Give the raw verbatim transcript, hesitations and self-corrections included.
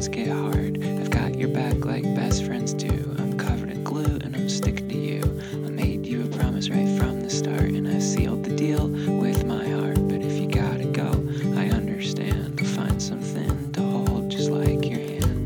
times get hard, I've got your back like best friends do.